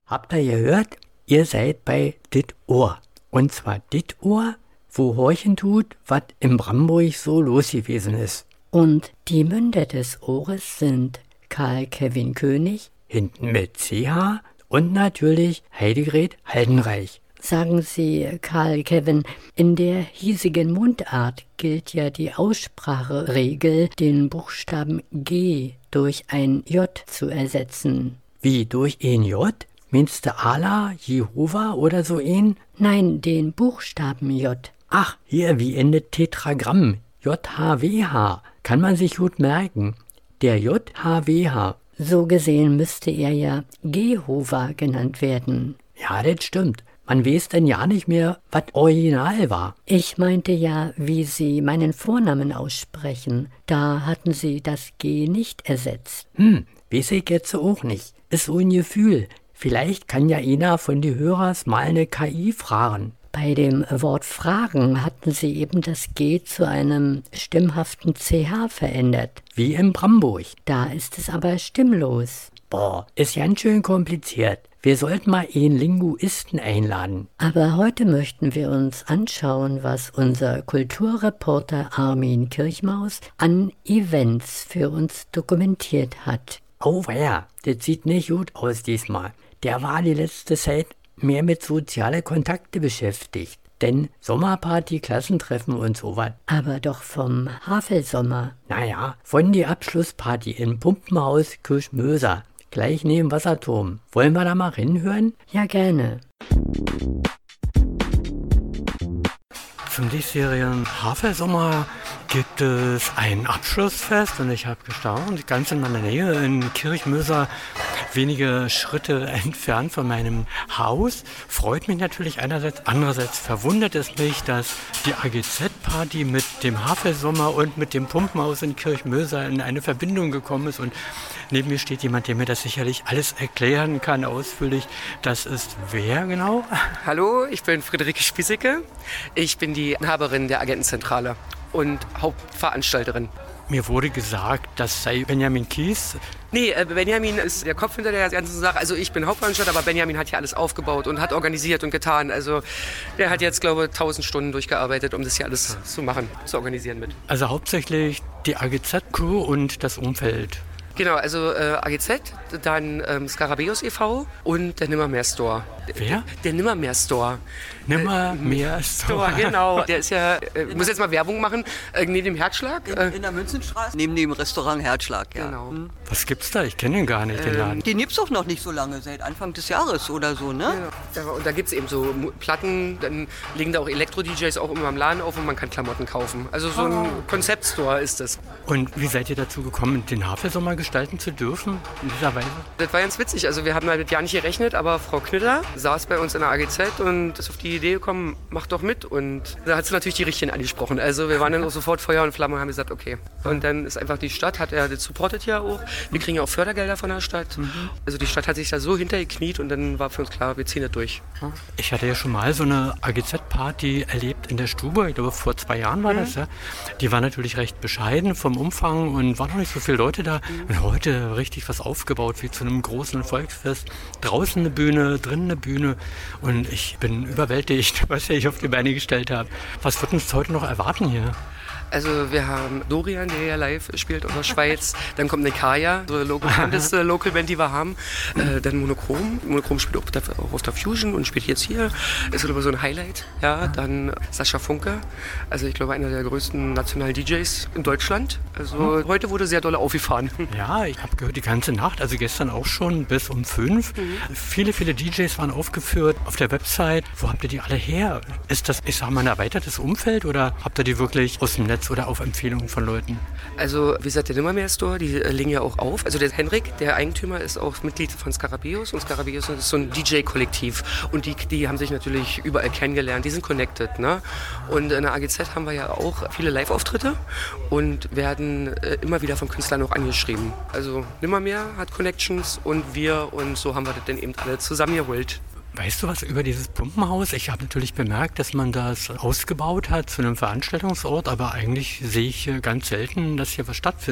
Habt ihr gehört? Ihr seid bei Dit Ohr. Und zwar Dit Ohr, wo horchen tut, was in Bramburg so los gewesen ist. Und die Münder des Ohres sind Karl Kevin König, Hinten mit CH und natürlich Heidegret Heidenreich. Sagen Sie, Karl Kevin, in der hiesigen Mundart gilt ja die Ausspracheregel, den Buchstaben G durch ein J zu ersetzen. Wie, durch ein J? Meinst du Allah, Jehova oder so ein? Nein, den Buchstaben J. Ach, hier wie in das Tetragramm. JHWH. Kann man sich gut merken. Der JHWH. So gesehen müsste er ja Jehova genannt werden. Ja, das stimmt. Man weiß denn ja nicht mehr, was original war. Ich meinte ja, wie Sie meinen Vornamen aussprechen. Da hatten Sie das G nicht ersetzt. Weiß ich jetzt auch nicht. Ist so ein Gefühl. Vielleicht kann ja einer von die Hörers mal eine KI fragen. Bei dem Wort Fragen hatten Sie eben das G zu einem stimmhaften CH verändert. Wie in Bramburg. Da ist es aber stimmlos. Boah, ist ganz schön kompliziert. Wir sollten mal einen Linguisten einladen. Aber heute möchten wir uns anschauen, was unser Kulturreporter Armin Kirchmaus an Events für uns dokumentiert hat. Oh ja, das sieht nicht gut aus diesmal. Der war die letzte Zeit mehr mit sozialen Kontakte beschäftigt. Denn Sommerparty, Klassentreffen und sowas. Aber doch vom Havelsommer. Naja, von die Abschlussparty im Pumpenhaus Kirchmöser. Gleich neben Wasserturm. Wollen wir da mal hinhören? Ja, gerne. Zum diesjährigen Havelsommer gibt es ein Abschlussfest und ich habe gestaunt, ganz in meiner Nähe in Kirchmöser, wenige Schritte entfernt von meinem Haus. Freut mich natürlich einerseits, andererseits verwundert es mich, dass die AGZ-Party mit dem Havelsommer und mit dem Pumpenhaus in Kirchmöser in eine Verbindung gekommen ist und neben mir steht jemand, der mir das sicherlich alles erklären kann, ausführlich. Das ist wer genau? Hallo, ich bin Friederike Spiesecke. Ich bin die Inhaberin der Agentenzentrale und Hauptveranstalterin. Mir wurde gesagt, das sei Benjamin Kies. Nee, Benjamin ist der Kopf hinter der ganzen Sache. Also ich bin Hauptveranstalter, aber Benjamin hat hier alles aufgebaut und hat organisiert und getan. Also der hat jetzt, glaube ich, 1000 Stunden durchgearbeitet, um das hier alles zu machen, zu organisieren mit. Also hauptsächlich die AGZ-Crew und das Umfeld. Genau, also AGZ, dann Scarabeus e.V. und der Nimmermehr Store. Wer? Der Nimmermehr Store. Nimmermehr Store. Genau. Der ist ja, ich muss jetzt mal Werbung machen, neben dem Herzschlag. In der Münzenstraße, neben dem Restaurant Herzschlag, ja. Genau. Was gibt's da? Ich kenne den gar nicht, den Laden. Den gibt's doch noch nicht so lange, seit Anfang des Jahres oder so, ne? Genau. Und da gibt es eben so Platten, dann legen da auch Elektro-DJs auch immer im Laden auf und man kann Klamotten kaufen. Also so ein Konzeptstore ist das. Und wie seid ihr dazu gekommen, den Havelsommer gestalten zu dürfen in dieser Weise? Das war ganz witzig. Also wir haben damit ja nicht gerechnet, aber Frau Knitter saß bei uns in der AGZ und ist auf die Idee gekommen, mach doch mit. Und da hat sie natürlich die Richtigen angesprochen. Also wir waren dann auch sofort Feuer und Flamme und haben gesagt, okay. Und dann ist einfach die Stadt, hat er das supportet ja auch. Wir kriegen ja auch Fördergelder von der Stadt. Also die Stadt hat sich da so hintergekniet und dann war für uns klar, wir ziehen das durch. Ich hatte ja schon mal so eine AGZ-Party erlebt in der Stube. Ich glaube, vor 2 Jahren war das, ja. Die war natürlich recht bescheiden vom Umfang und waren noch nicht so viele Leute da. Und heute richtig was aufgebaut, wie zu einem großen Volksfest. Draußen eine Bühne, drinnen eine Bühne. Und ich bin überwältigt, was ich auf die Beine gestellt habe. Was wird uns heute noch erwarten hier? Also wir haben Dorian, der ja live spielt aus der Schweiz. Dann kommt Nekaya, so eine bekannteste Local-Band, die wir haben. Dann Monochrom. Monochrom spielt auch auf der Fusion und spielt jetzt hier. Ist glaube ich so ein Highlight. Ja, dann Sascha Funke. Also ich glaube einer der größten nationalen DJs in Deutschland. Also heute wurde sehr doll aufgefahren. Ja, ich habe gehört die ganze Nacht, also gestern auch schon bis um 5. Viele DJs waren aufgeführt auf der Website. Wo habt ihr die alle her? Ist das, ich sag mal, ein erweitertes Umfeld oder habt ihr die wirklich aus dem Netz oder auf Empfehlungen von Leuten? Also wie gesagt, der Nimmermehr Store, die legen ja auch auf. Also der Henrik, der Eigentümer, ist auch Mitglied von Scarabeus und Scarabeus ist so ein DJ-Kollektiv und die haben sich natürlich überall kennengelernt, die sind connected, ne? Und in der AGZ haben wir ja auch viele Live-Auftritte und werden immer wieder von Künstlern auch angeschrieben. Also Nimmermehr hat Connections und wir und so haben wir das dann eben alle zusammengeholt. Weißt du was über dieses Pumpenhaus? Ich habe natürlich bemerkt, dass man das ausgebaut hat zu einem Veranstaltungsort, aber eigentlich sehe ich ganz selten, dass hier was stattfindet.